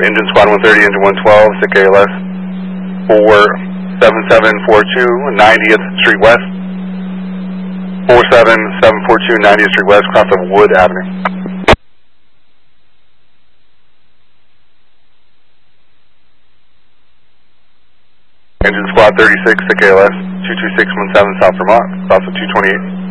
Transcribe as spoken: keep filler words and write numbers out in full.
Engine Squad one thirty, Engine one twelve, sick A L S, four seven seven four two, ninetieth Street West, four seven seven four two, ninetieth Street West, cross of Wood Avenue. Engine Squad thirty-six, sick A L S, two two six one seven, South Vermont, cross of two twenty-eight.